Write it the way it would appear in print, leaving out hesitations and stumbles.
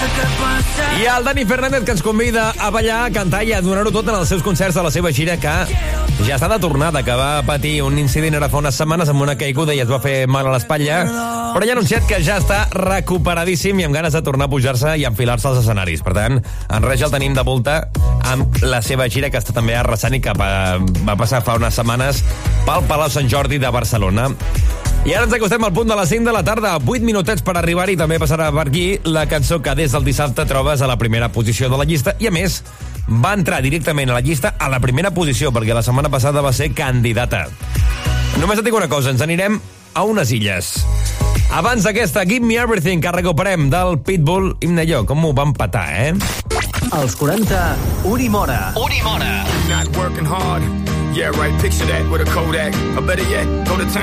I el Dani Fernández, que ens convida a ballar, a cantar i a donar-ho tot en els seus concerts de la seva gira, que ja està de tornada, que va patir un incident ara fa unes setmanes amb una caiguda i es va fer mal a l'espatlla, però ja ha anunciat que ja està recuperadíssim i amb ganes de tornar a pujar-se i enfilar-se als escenaris. Per tant, en res ja el tenim de volta amb la seva gira, que està també arrasant i que va passar fa unes setmanes pel Palau Sant Jordi de Barcelona. I ara ens acostem al punt de les 5 de la tarda, 8 minutets per arribar-hi. També passarà per aquí la cançó que des del dissabte trobes a la primera posició de la llista. I a més, va entrar directament a la llista a la primera posició, perquè la setmana passada va ser candidata. Només et dic una cosa, ens anirem a unes illes. Abans d'aquesta, Give Me Everything, que recuperem del Pitbull, himne allò, com ho van patar, Els 40, Última Hora. Not working hard. Yeah, right, picture that with a Kodak. Or better yet, go to town.